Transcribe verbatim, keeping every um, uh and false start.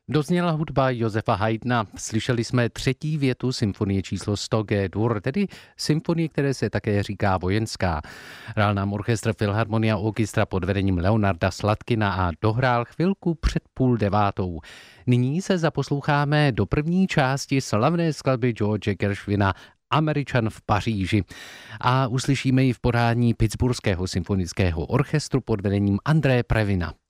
Dozněla hudba Josefa Haydna, slyšeli jsme třetí větu symfonie číslo sto G-dur, tedy symfonie, které se také říká vojenská. Hrál nám orchestr Filharmonia Orchestra pod vedením Leonarda Sladkina a dohrál chvilku před půl devátou. Nyní se zaposloucháme do první části slavné skladby George Gershwina Američan v Paříži a uslyšíme ji v podání Pittsburghského symfonického orchestru pod vedením André Previna.